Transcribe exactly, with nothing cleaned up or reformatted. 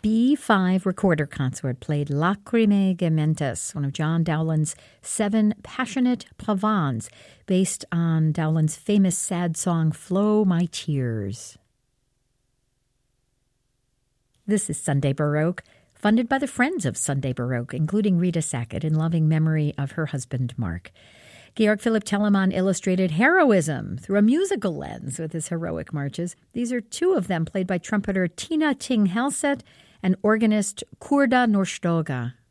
B five Recorder Consort played Lacrimae Gementes, one of John Dowland's seven passionate pavans, based on Dowland's famous sad song, Flow My Tears. This is Sunday Baroque, funded by the Friends of Sunday Baroque, including Rita Sackett, in loving memory of her husband, Mark. Georg Philipp Telemann illustrated heroism through a musical lens with his heroic marches. These are two of them played by trumpeter Tina Ting-Helset and organist Kurda Norstoga.